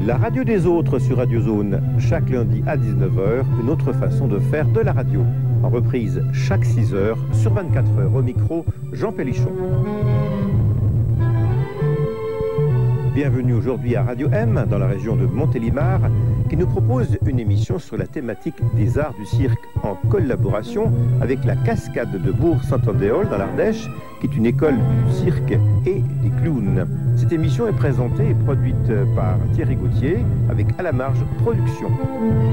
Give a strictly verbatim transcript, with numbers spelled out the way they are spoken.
La radio des autres sur Radio Zone, chaque lundi à dix-neuf heures, une autre façon de faire de la radio. En reprise chaque six heures sur vingt-quatre heures. Au micro, Jean Pélichon. Bienvenue aujourd'hui à Radio M, dans la région de Montélimar, qui nous propose une émission sur la thématique des arts du cirque en collaboration avec la Cascade de Bourg-Saint-Andéol dans l'Ardèche, qui est une école du cirque et des clowns. Cette émission est présentée et produite par Thierry Gauthier avec À la Marge Productions.